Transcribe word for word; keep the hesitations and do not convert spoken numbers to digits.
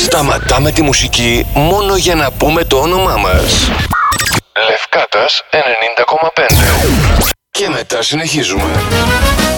Σταματάμε τη μουσική μόνο για να πούμε το όνομά μας. Λευκάτας ενενήντα κόμμα πέντε. Και μετά συνεχίζουμε.